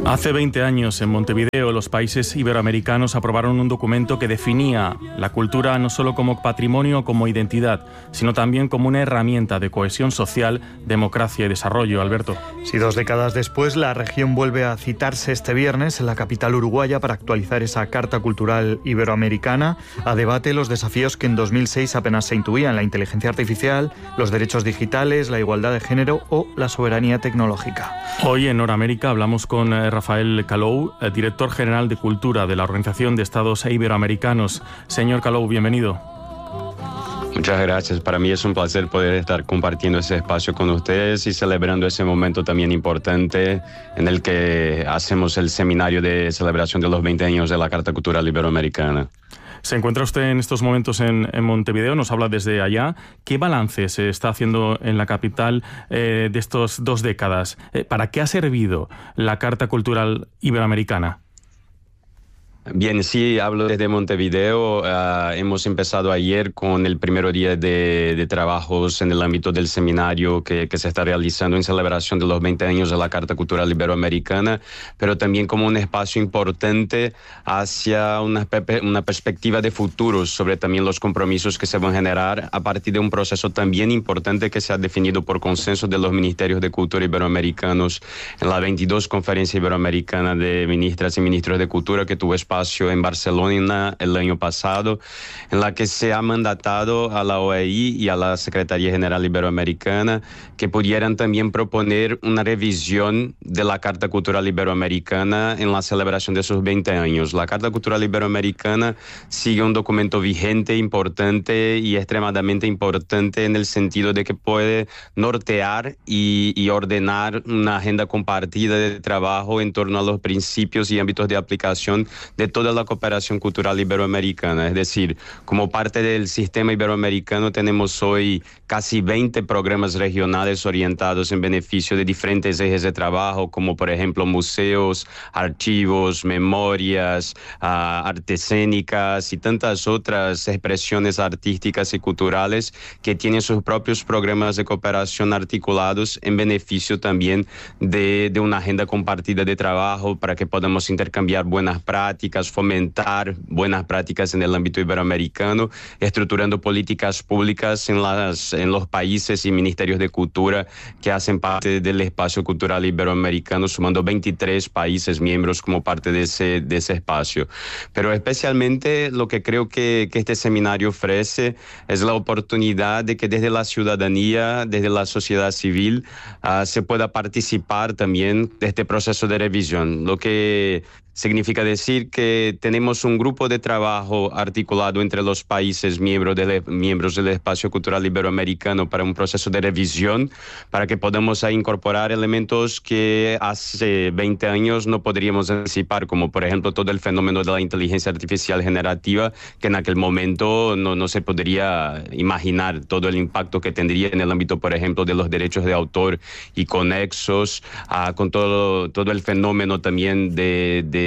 Hace 20 años, en Montevideo, los países iberoamericanos aprobaron un documento que definía la cultura no solo como patrimonio o como identidad, sino también como una herramienta de cohesión social, democracia y desarrollo. Alberto. Sí, 2 décadas después, la región vuelve a citarse este viernes en la capital uruguaya para actualizar esa Carta Cultural Iberoamericana a debate los desafíos que en 2006 apenas se intuían: la inteligencia artificial, los derechos digitales, la igualdad de género o la soberanía tecnológica. Hoy en Noramérica hablamos con Rafael Calou, director general de Cultura de la Organización de Estados Iberoamericanos. Señor Calou, bienvenido. Muchas gracias. Para mí es un placer poder estar compartiendo ese espacio con ustedes y celebrando ese momento también importante en el que hacemos el seminario de celebración de los 20 años de la Carta Cultural Iberoamericana. Se encuentra usted en estos momentos en Montevideo, nos habla desde allá. ¿Qué balance se está haciendo en la capital de estas 2 décadas? ¿Para qué ha servido la Carta Cultural Iberoamericana? Bien, sí, hablo desde Montevideo. Hemos empezado ayer con el primer día de trabajos en el ámbito del seminario que se está realizando en celebración de los 20 años de la Carta Cultural Iberoamericana, pero también como un espacio importante hacia una perspectiva de futuro sobre también los compromisos que se van a generar a partir de un proceso también importante que se ha definido por consenso de los ministerios de cultura iberoamericanos en la 22 Conferencia Iberoamericana de Ministras y Ministros de Cultura que tuvo espacio en Barcelona el año pasado, en la que se ha mandatado a la OEI y a la Secretaría General Iberoamericana que pudieran también proponer una revisión de la Carta Cultural Iberoamericana en la celebración de sus 20 años. La Carta Cultural Iberoamericana sigue un documento vigente, importante y extremadamente importante en el sentido de que puede nortear y ordenar una agenda compartida de trabajo en torno a los principios y ámbitos de aplicación de toda la cooperación cultural iberoamericana. Es decir, como parte del sistema iberoamericano tenemos hoy casi 20 programas regionales orientados en beneficio de diferentes ejes de trabajo, como por ejemplo museos, archivos, memorias, artes escénicas y tantas otras expresiones artísticas y culturales que tienen sus propios programas de cooperación articulados en beneficio también de una agenda compartida de trabajo para que podamos intercambiar buenas prácticas, fomentar buenas prácticas en el ámbito iberoamericano, estructurando políticas públicas en los países y ministerios de cultura que hacen parte del espacio cultural iberoamericano, sumando 23 países miembros como parte de ese espacio. Pero especialmente lo que creo que este seminario ofrece es la oportunidad de que desde la ciudadanía, desde la sociedad civil, se pueda participar también de este proceso de revisión, lo que significa decir que tenemos un grupo de trabajo articulado entre los países miembros del espacio cultural iberoamericano para un proceso de revisión, para que podamos incorporar elementos que hace 20 años no podríamos anticipar, como por ejemplo todo el fenómeno de la inteligencia artificial generativa, que en aquel momento no se podría imaginar todo el impacto que tendría en el ámbito, por ejemplo, de los derechos de autor y conexos, con todo el fenómeno también de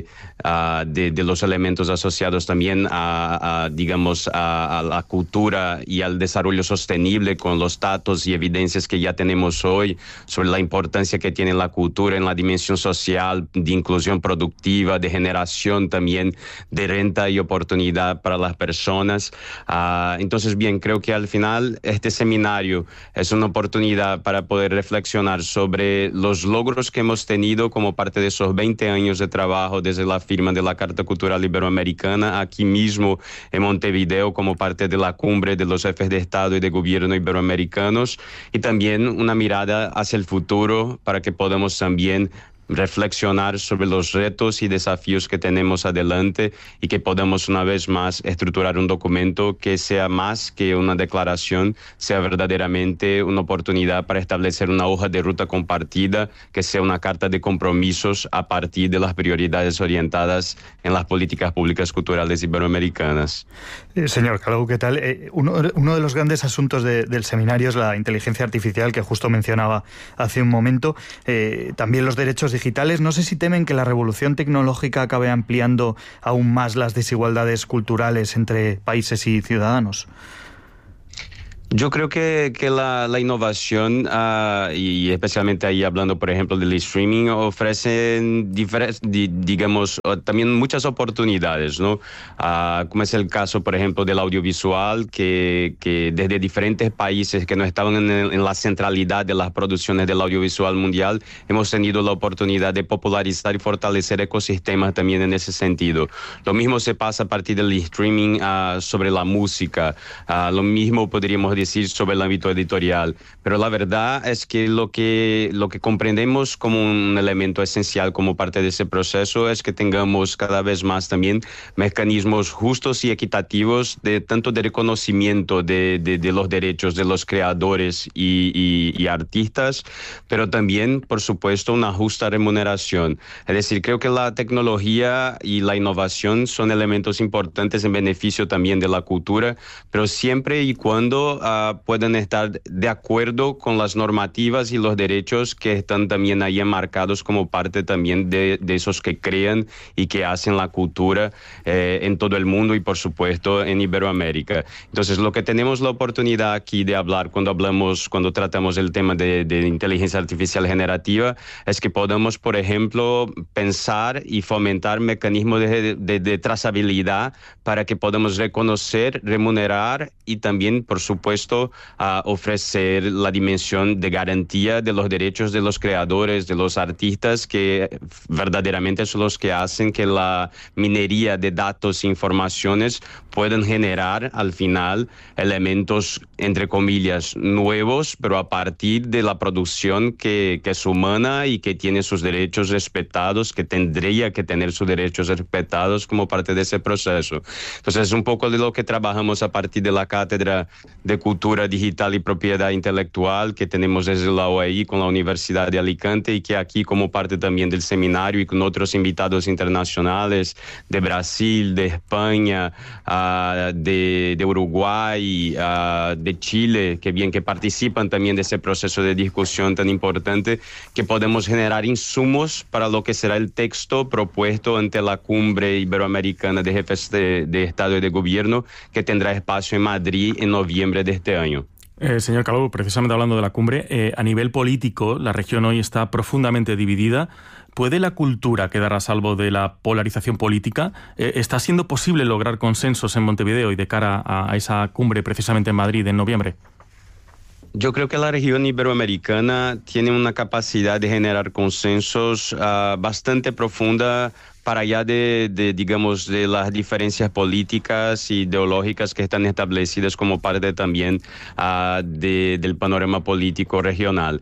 los elementos asociados también a la cultura y al desarrollo sostenible, con los datos y evidencias que ya tenemos hoy sobre la importancia que tiene la cultura en la dimensión social, de inclusión productiva, de generación también de renta y oportunidad para las personas. Entonces, bien, creo que al final este seminario es una oportunidad para poder reflexionar sobre los logros que hemos tenido como parte de esos 20 años de trabajo desde la firma de la Carta Cultural Iberoamericana aquí mismo en Montevideo como parte de la cumbre de los jefes de Estado y de Gobierno iberoamericanos, y también una mirada hacia el futuro para que podamos también reflexionar sobre los retos y desafíos que tenemos adelante y que podamos una vez más estructurar un documento que sea más que una declaración, sea verdaderamente una oportunidad para establecer una hoja de ruta compartida, que sea una carta de compromisos a partir de las prioridades orientadas en las políticas públicas culturales iberoamericanas. Señor Calou, ¿qué tal? Uno de los grandes asuntos del seminario es la inteligencia artificial, que justo mencionaba hace un momento. También los derechos digitales. No sé si temen que la revolución tecnológica acabe ampliando aún más las desigualdades culturales entre países y ciudadanos. Yo creo que la innovación, y especialmente ahí hablando, por ejemplo, del streaming, ofrecen digamos, también muchas oportunidades, ¿no? Como es el caso, por ejemplo, del audiovisual, que desde diferentes países que no estaban en la centralidad de las producciones del audiovisual mundial, hemos tenido la oportunidad de popularizar y fortalecer ecosistemas también en ese sentido. Lo mismo se pasa a partir del streaming sobre la música, lo mismo podríamos decir sobre el ámbito editorial, pero la verdad es que lo que comprendemos como un elemento esencial como parte de ese proceso es que tengamos cada vez más también mecanismos justos y equitativos tanto de reconocimiento de los derechos de los creadores y artistas, pero también, por supuesto, una justa remuneración. Es decir, creo que la tecnología y la innovación son elementos importantes en beneficio también de la cultura, pero siempre y cuando puedan estar de acuerdo con las normativas y los derechos que están también ahí enmarcados como parte también de esos que crean y que hacen la cultura en todo el mundo y por supuesto en Iberoamérica. Entonces lo que tenemos la oportunidad aquí de hablar cuando tratamos el tema de inteligencia artificial generativa es que podamos, por ejemplo, pensar y fomentar mecanismos de trazabilidad para que podamos reconocer, remunerar y también, por supuesto, a ofrecer la dimensión de garantía de los derechos de los creadores, de los artistas, que verdaderamente son los que hacen que la minería de datos e informaciones puedan generar al final elementos, entre comillas, nuevos, pero a partir de la producción que es humana y que tiene sus derechos respetados, que tendría que tener sus derechos respetados como parte de ese proceso. Entonces es un poco de lo que trabajamos a partir de la cátedra de Cultura Digital y Propiedad Intelectual que tenemos desde la OEI con la Universidad de Alicante y que aquí como parte también del seminario y con otros invitados internacionales de Brasil, de España, de Uruguay, de Chile, que participan también de ese proceso de discusión tan importante, que podemos generar insumos para lo que será el texto propuesto ante la Cumbre Iberoamericana de Jefes de Estado y de Gobierno que tendrá espacio en Madrid en noviembre de este año. Señor Calvo, precisamente hablando de la cumbre, a nivel político, la región hoy está profundamente dividida. ¿Puede la cultura quedar a salvo de la polarización política? ¿Está siendo posible lograr consensos en Montevideo y de cara a esa cumbre precisamente en Madrid en noviembre? Yo creo que la región iberoamericana tiene una capacidad de generar consensos bastante profunda para allá digamos, de las diferencias políticas y ideológicas que están establecidas como parte también del panorama político regional.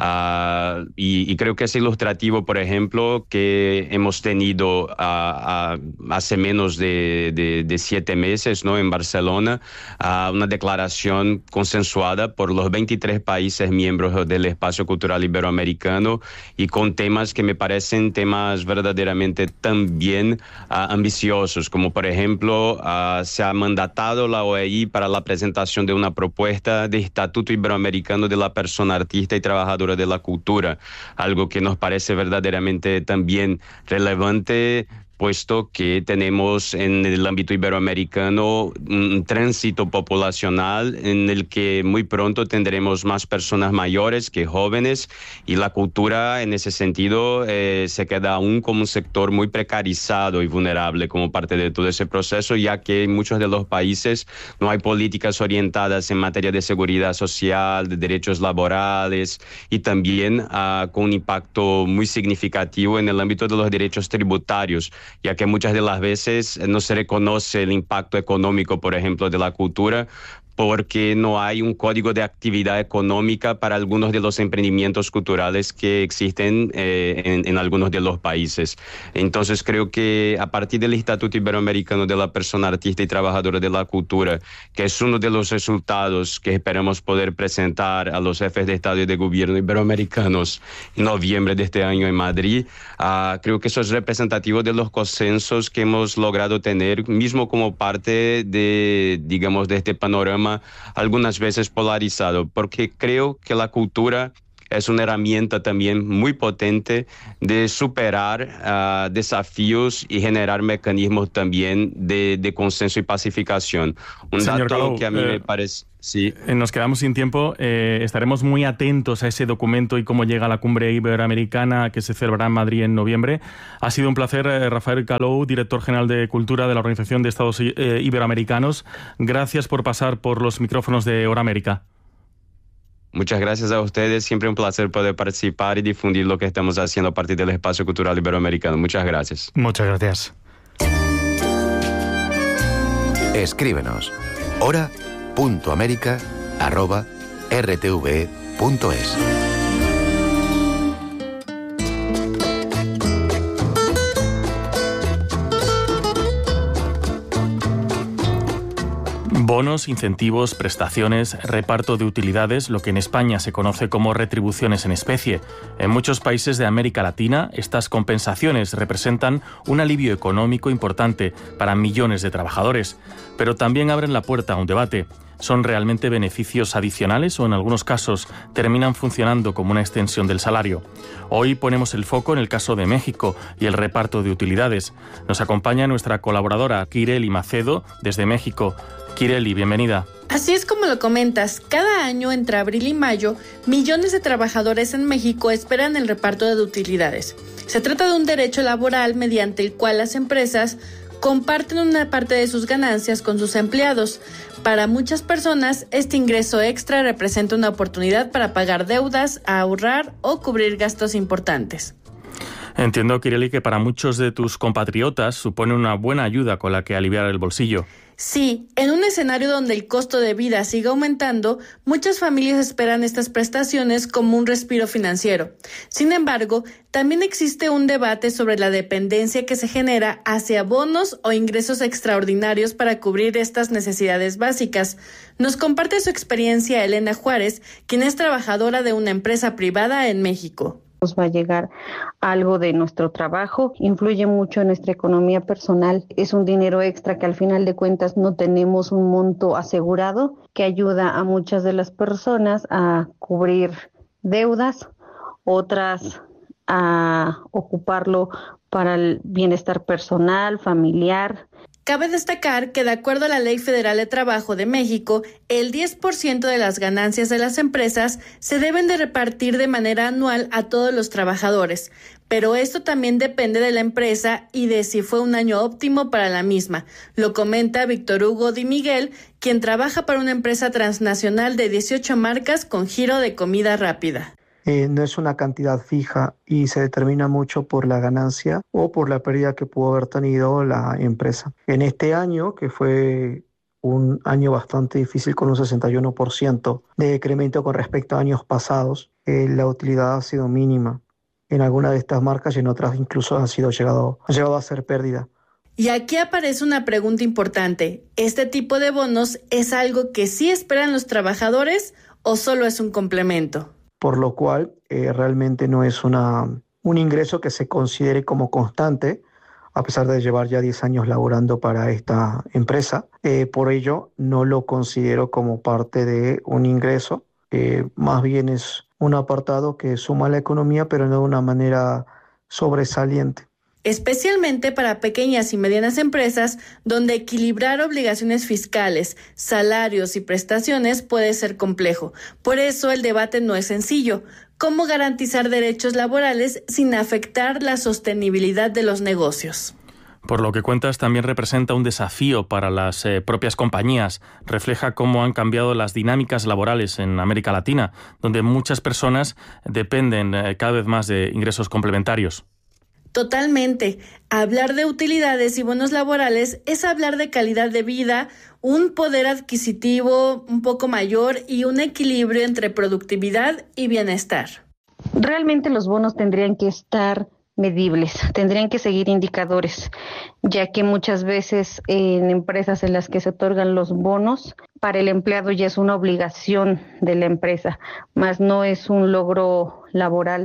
Y creo que es ilustrativo, por ejemplo, que hemos tenido hace menos de 7 meses, ¿no?, en Barcelona, una declaración consensuada por los 23 países miembros del Espacio Cultural Iberoamericano y con temas que me parecen temas verdaderamente también ambiciosos, como por ejemplo se ha mandatado la OEI para la presentación de una propuesta de Estatuto Iberoamericano de la Persona Artista y Trabajadora de la Cultura, algo que nos parece verdaderamente también relevante, puesto que tenemos en el ámbito iberoamericano un tránsito poblacional en el que muy pronto tendremos más personas mayores que jóvenes y la cultura en ese sentido se queda aún como un sector muy precarizado y vulnerable como parte de todo ese proceso, ya que en muchos de los países no hay políticas orientadas en materia de seguridad social, de derechos laborales y también con un impacto muy significativo en el ámbito de los derechos tributarios, ya que muchas de las veces no se reconoce el impacto económico, por ejemplo, de la cultura, porque no hay un código de actividad económica para algunos de los emprendimientos culturales que existen en algunos de los países. Entonces creo que a partir del Estatuto Iberoamericano de la Persona Artista y Trabajadora de la Cultura, que es uno de los resultados que esperamos poder presentar a los jefes de Estado y de Gobierno iberoamericanos en noviembre de este año en Madrid, creo que eso es representativo de los consensos que hemos logrado tener, mismo como parte de, digamos, de este panorama algunas veces polarizado, porque creo que la cultura es una herramienta también muy potente de superar desafíos y generar mecanismos también de consenso y pacificación. Un Señor dato Calou, que a mí me parece... Sí. Nos quedamos sin tiempo. Estaremos muy atentos a ese documento y cómo llega a la cumbre iberoamericana que se celebrará en Madrid en noviembre. Ha sido un placer, Rafael Calou, director general de Cultura de la Organización de Estados Iberoamericanos. Gracias por pasar por los micrófonos de Hora América. Muchas gracias a ustedes. Siempre un placer poder participar y difundir lo que estamos haciendo a partir del espacio cultural iberoamericano. Muchas gracias. Muchas gracias. Escríbenos hora.america@rtve.es. Bonos, incentivos, prestaciones, reparto de utilidades, lo que en España se conoce como retribuciones en especie. En muchos países de América Latina, estas compensaciones representan un alivio económico importante para millones de trabajadores, pero también abren la puerta a un debate. ¿Son realmente beneficios adicionales o en algunos casos terminan funcionando como una extensión del salario? Hoy ponemos el foco en el caso de México y el reparto de utilidades. Nos acompaña nuestra colaboradora Kireli Macedo desde México. Kireli, bienvenida. Así es como lo comentas, cada año entre abril y mayo, millones de trabajadores en México esperan el reparto de utilidades. Se trata de un derecho laboral mediante el cual las empresas comparten una parte de sus ganancias con sus empleados. Para muchas personas, este ingreso extra representa una oportunidad para pagar deudas, ahorrar o cubrir gastos importantes. Entiendo, Kireli, que para muchos de tus compatriotas supone una buena ayuda con la que aliviar el bolsillo. Sí, en un escenario donde el costo de vida sigue aumentando, muchas familias esperan estas prestaciones como un respiro financiero. Sin embargo, también existe un debate sobre la dependencia que se genera hacia bonos o ingresos extraordinarios para cubrir estas necesidades básicas. Nos comparte su experiencia Elena Juárez, quien es trabajadora de una empresa privada en México. Nos va a llegar algo de nuestro trabajo, influye mucho en nuestra economía personal, es un dinero extra que al final de cuentas no tenemos un monto asegurado, que ayuda a muchas de las personas a cubrir deudas, otras a ocuparlo para el bienestar personal, familiar. Cabe destacar que de acuerdo a la Ley Federal de Trabajo de México, el 10% de las ganancias de las empresas se deben de repartir de manera anual a todos los trabajadores, pero esto también depende de la empresa y de si fue un año óptimo para la misma. Lo comenta Víctor Hugo Di Miguel, quien trabaja para una empresa transnacional de 18 marcas con giro de comida rápida. No es una cantidad fija y se determina mucho por la ganancia o por la pérdida que pudo haber tenido la empresa. En este año, que fue un año bastante difícil con un 61% de decremento con respecto a años pasados, la utilidad ha sido mínima. En algunas de estas marcas y en otras incluso ha llegado a ser pérdida. Y aquí aparece una pregunta importante. ¿Este tipo de bonos es algo que sí esperan los trabajadores o solo es un complemento? Por lo cual realmente no es un ingreso que se considere como constante, a pesar de llevar ya 10 años laborando para esta empresa. Por ello, no lo considero como parte de un ingreso, más bien es un apartado que suma a la economía, pero no de una manera sobresaliente. Especialmente para pequeñas y medianas empresas, donde equilibrar obligaciones fiscales, salarios y prestaciones puede ser complejo. Por eso el debate no es sencillo. ¿Cómo garantizar derechos laborales sin afectar la sostenibilidad de los negocios? Por lo que cuentas, también representa un desafío para las propias compañías. Refleja cómo han cambiado las dinámicas laborales en América Latina, donde muchas personas dependen cada vez más de ingresos complementarios. Totalmente. Hablar de utilidades y bonos laborales es hablar de calidad de vida, un poder adquisitivo un poco mayor y un equilibrio entre productividad y bienestar. Realmente los bonos tendrían que estar medibles, tendrían que seguir indicadores, ya que muchas veces en empresas en las que se otorgan los bonos, para el empleado ya es una obligación de la empresa, más no es un logro laboral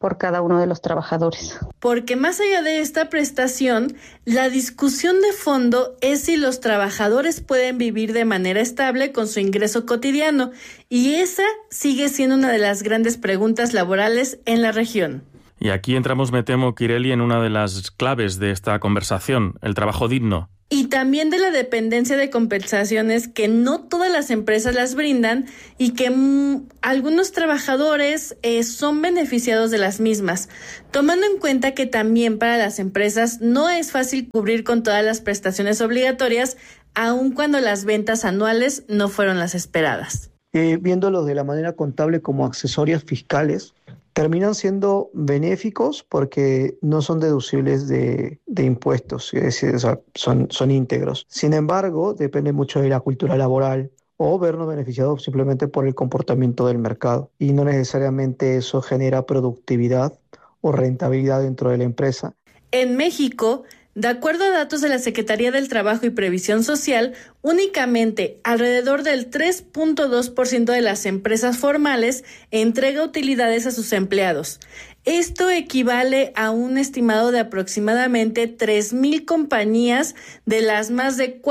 por cada uno de los trabajadores. Porque más allá de esta prestación, la discusión de fondo es si los trabajadores pueden vivir de manera estable con su ingreso cotidiano, y esa sigue siendo una de las grandes preguntas laborales en la región. Y aquí entramos, me temo, Kireli, en una de las claves de esta conversación, el trabajo digno. Y también de la dependencia de compensaciones que no todas las empresas las brindan y que algunos trabajadores son beneficiados de las mismas, tomando en cuenta que también para las empresas no es fácil cubrir con todas las prestaciones obligatorias, aun cuando las ventas anuales no fueron las esperadas. Viéndolos de la manera contable como accesorios fiscales, terminan siendo benéficos porque no son deducibles de impuestos, es decir, son íntegros. Sin embargo, depende mucho de la cultura laboral o vernos beneficiados simplemente por el comportamiento del mercado, y no necesariamente eso genera productividad o rentabilidad dentro de la empresa. En México, de acuerdo a datos de la Secretaría del Trabajo y Previsión Social, únicamente alrededor del 3.2% de las empresas formales entrega utilidades a sus empleados. Esto equivale a un estimado de aproximadamente 3,000 compañías de las más de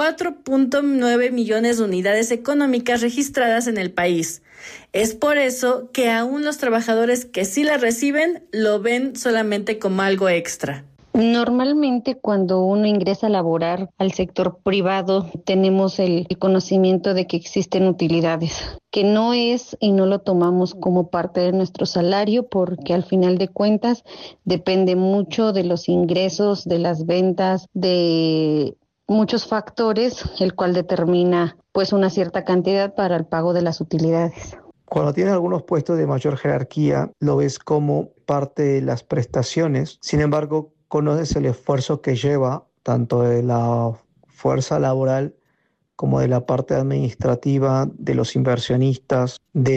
4.9 millones de unidades económicas registradas en el país. Es por eso que aún los trabajadores que sí la reciben lo ven solamente como algo extra. Normalmente cuando uno ingresa a laborar al sector privado tenemos el conocimiento de que existen utilidades, que no es y no lo tomamos como parte de nuestro salario porque al final de cuentas depende mucho de los ingresos, de las ventas, de muchos factores, el cual determina pues una cierta cantidad para el pago de las utilidades. Cuando tienes algunos puestos de mayor jerarquía, lo ves como parte de las prestaciones. Sin embargo, conoces el esfuerzo que lleva tanto de la fuerza laboral como de la parte administrativa, de los inversionistas, de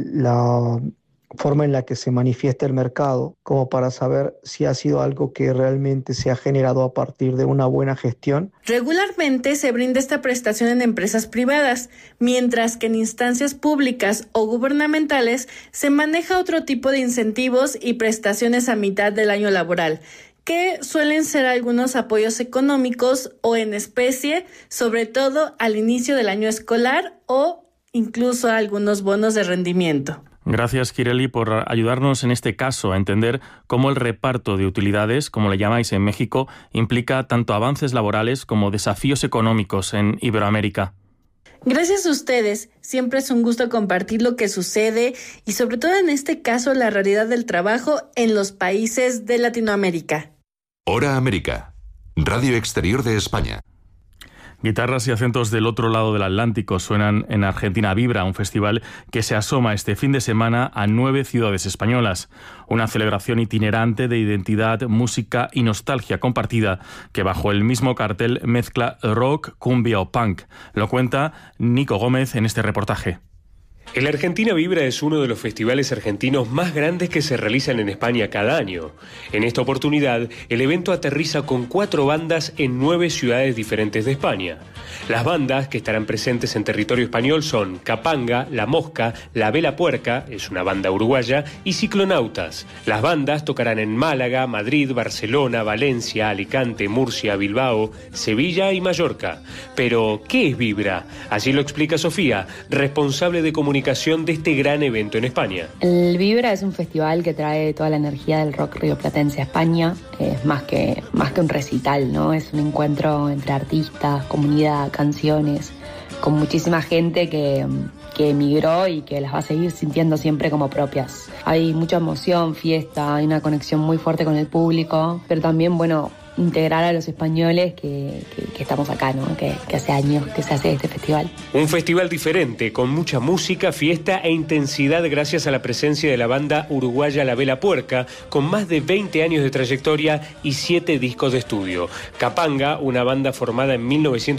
la forma en la que se manifiesta el mercado, como para saber si ha sido algo que realmente se ha generado a partir de una buena gestión. Regularmente se brinda esta prestación en empresas privadas, mientras que en instancias públicas o gubernamentales se maneja otro tipo de incentivos y prestaciones a mitad del año laboral, que suelen ser algunos apoyos económicos o en especie, sobre todo al inicio del año escolar o incluso algunos bonos de rendimiento. Gracias, Kireli, por ayudarnos en este caso a entender cómo el reparto de utilidades, como le llamáis en México, implica tanto avances laborales como desafíos económicos en Iberoamérica. Gracias a ustedes, siempre es un gusto compartir lo que sucede y sobre todo en este caso la realidad del trabajo en los países de Latinoamérica. Hora América, Radio Exterior de España. Guitarras y acentos del otro lado del Atlántico suenan en Argentina Vibra, un festival que se asoma este fin de semana a 9 ciudades españolas. Una celebración itinerante de identidad, música y nostalgia compartida que bajo el mismo cartel mezcla rock, cumbia o punk. Lo cuenta Nico Gómez en este reportaje. El Argentina Vibra es uno de los festivales argentinos más grandes que se realizan en España cada año. En esta oportunidad, el evento aterriza con 4 bandas en 9 ciudades diferentes de España. Las bandas que estarán presentes en territorio español son Capanga, La Mosca, La Vela Puerca, es una banda uruguaya, y Ciclonautas. Las bandas tocarán en Málaga, Madrid, Barcelona, Valencia, Alicante, Murcia, Bilbao, Sevilla y Mallorca. Pero, ¿qué es Vibra? Así lo explica Sofía, responsable de comunicación de este gran evento en España. El Vibra es un festival que trae toda la energía del rock rioplatense a España. Es más que un recital, ¿no? Es un encuentro entre artistas, comunidad, canciones, con muchísima gente que emigró y que las va a seguir sintiendo siempre como propias. Hay mucha emoción, fiesta, hay una conexión muy fuerte con el público, pero también, integrar a los españoles que estamos acá, ¿no? Que hace años que se hace este festival. Un festival diferente, con mucha música, fiesta e intensidad gracias a la presencia de la banda uruguaya La Vela Puerca, con más de 20 años de trayectoria y 7 discos de estudio. Capanga, una banda formada en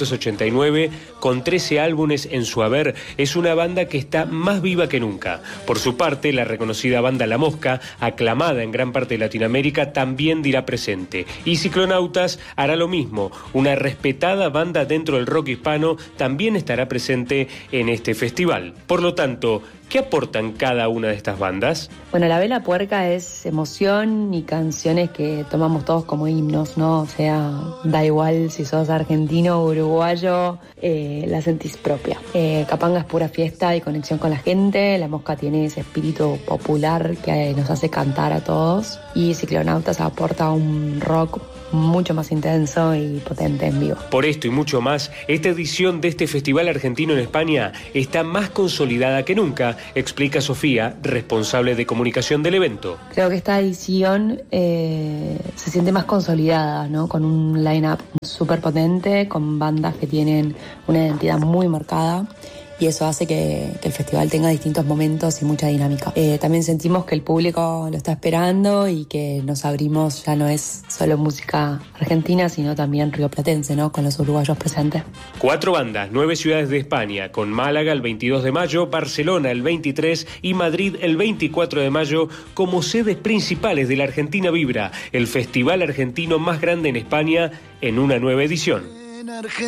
1989, con 13 álbumes en su haber, es una banda que está más viva que nunca. Por su parte, la reconocida banda La Mosca, aclamada en gran parte de Latinoamérica, también dirá presente. Y Ciclonautas, Ciclonautas hará lo mismo. Una respetada banda dentro del rock hispano también estará presente en este festival. Por lo tanto, ¿qué aportan cada una de estas bandas? Bueno, La Vela Puerca es emoción y canciones que tomamos todos como himnos, ¿no? O sea, da igual si sos argentino o uruguayo, la sentís propia. Capanga es pura fiesta y conexión con la gente. La Mosca tiene ese espíritu popular que nos hace cantar a todos. Y Ciclonautas aporta un rock mucho más intenso y potente en vivo. Por esto y mucho más, esta edición de este festival argentino en España está más consolidada que nunca, explica Sofía, responsable de comunicación del evento. Creo que esta edición se siente más consolidada, ¿no? Con un line-up súper potente, con bandas que tienen una identidad muy marcada. Y eso hace que el festival tenga distintos momentos y mucha dinámica. También sentimos que el público lo está esperando y que nos abrimos, ya no es solo música argentina, sino también rioplatense, ¿no? Con los uruguayos presentes. 4 bandas, 9 ciudades de España, con Málaga el 22 de mayo, Barcelona el 23 y Madrid el 24 de mayo como sedes principales de la Argentina Vibra, el festival argentino más grande en España en una nueva edición.